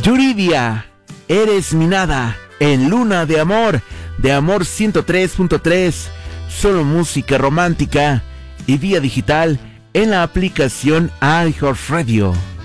Yuridia, Eres mi nada, en Luna de Amor 103.3, solo música romántica y vía digital en la aplicación iHeartRadio.